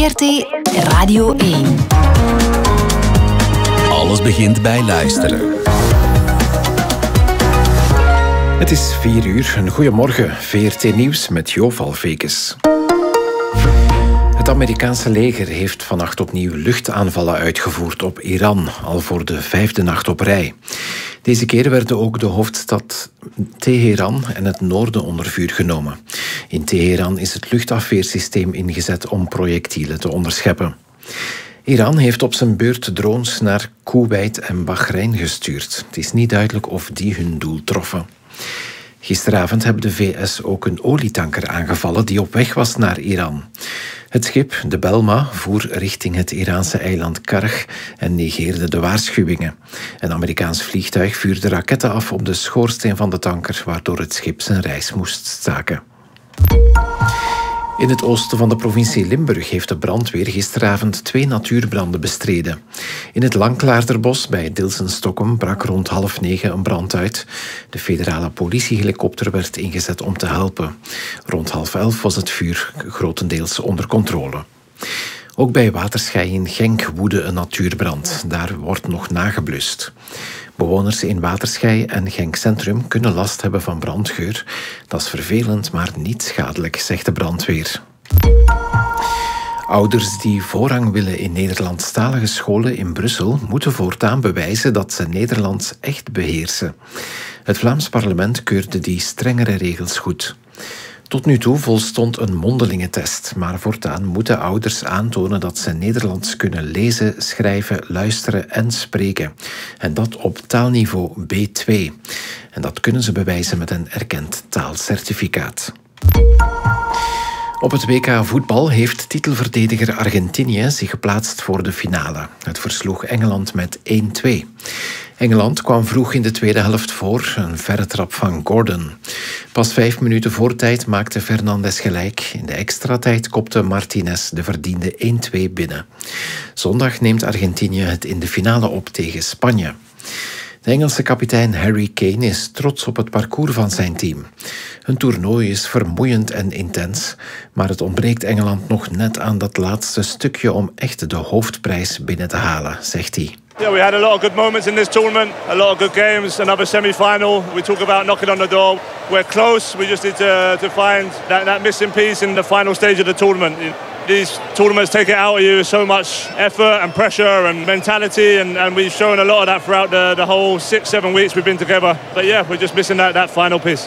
VRT Radio 1. Alles begint bij luisteren. Het is 4 uur. Een goeiemorgen. VRT Nieuws met Jo Valvekes. Het Amerikaanse leger heeft vannacht opnieuw luchtaanvallen uitgevoerd op Iran, al voor de 5e nacht op rij. Deze keer werden ook de hoofdstad Teheran en het noorden onder vuur genomen. In Teheran is het luchtafweersysteem ingezet om projectielen te onderscheppen. Iran heeft op zijn beurt drones naar Koeweit en Bahrein gestuurd. Het is niet duidelijk of die hun doel troffen. Gisteravond hebben de VS ook een olietanker aangevallen die op weg was naar Iran. Het schip, de Belma, voer richting het Iraanse eiland Karg en negeerde de waarschuwingen. Een Amerikaans vliegtuig vuurde raketten af op de schoorsteen van de tanker, waardoor het schip zijn reis moest staken. In het oosten van de provincie Limburg heeft de brandweer gisteravond 2 natuurbranden bestreden. In het Langklaarderbos bij Dilsen-Stokkem brak rond 20:30 een brand uit. De federale politiehelikopter werd ingezet om te helpen. Rond 10:30 was het vuur grotendeels onder controle. Ook bij Waterschei in Genk woedde een natuurbrand. Daar wordt nog nageblust. Bewoners in Waterschei en Genk Centrum kunnen last hebben van brandgeur. Dat is vervelend, maar niet schadelijk, zegt de brandweer. Ouders die voorrang willen in Nederlandstalige scholen in Brussel moeten voortaan bewijzen dat ze Nederlands echt beheersen. Het Vlaams parlement keurde die strengere regels goed. Tot nu toe volstond een mondelingentest, maar voortaan moeten ouders aantonen dat ze Nederlands kunnen lezen, schrijven, luisteren en spreken. En dat op taalniveau B2. En dat kunnen ze bewijzen met een erkend taalcertificaat. Op het WK voetbal heeft titelverdediger Argentinië zich geplaatst voor de finale. Het versloeg Engeland met 1-2. Engeland kwam vroeg in de tweede helft voor, een verre trap van Gordon. Pas 5 minuten voor tijd maakte Fernandes gelijk. In de extra tijd kopte Martinez de verdiende 1-2 binnen. Zondag neemt Argentinië het in de finale op tegen Spanje. De Engelse kapitein Harry Kane is trots op het parcours van zijn team. Hun toernooi is vermoeiend en intens, maar het ontbreekt Engeland nog net aan dat laatste stukje om echt de hoofdprijs binnen te halen, zegt hij. Yeah, we had a lot of good moments in this tournament, a lot of good games, another semi-final. We talk about knocking on the door. We're close, we just need to find that missing piece in the final stage of the tournament. These tournaments take it out of you, so much effort and pressure and mentality, and we've shown a lot of that throughout the whole 6-7 weeks we've been together. But yeah, we're just missing that final piece.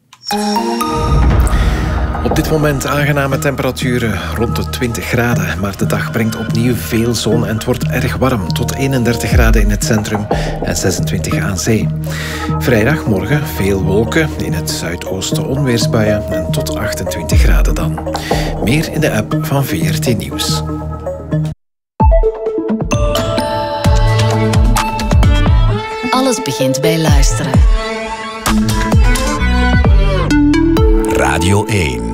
Op dit moment aangename temperaturen rond de 20 graden, maar de dag brengt opnieuw veel zon en het wordt erg warm, tot 31 graden in het centrum en 26 aan zee. Vrijdagmorgen veel wolken, in het zuidoosten onweersbuien en tot 28 graden dan. Meer in de app van VRT Nieuws. Alles begint bij luisteren. Radio 1.